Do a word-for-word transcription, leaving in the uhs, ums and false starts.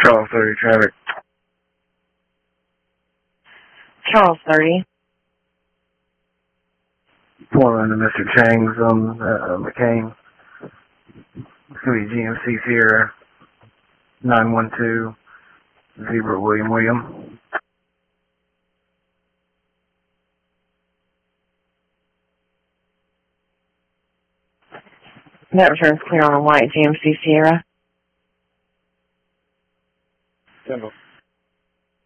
Charles thirty traffic. Charles thirty. Pulling into Mister Chang's on uh, McCain. It's going to be G M C Sierra nine one two Zebra William William. That return's clear on a white G M C Sierra. Simple.